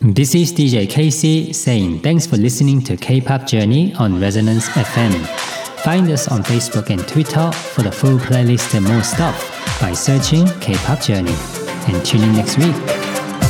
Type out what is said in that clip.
This is DJ KC saying thanks for listening to K-Pop Journey on Resonance FM. Find us on Facebook and Twitter for the full playlist and more stuff by searching K-Pop Journey. And tune in next week.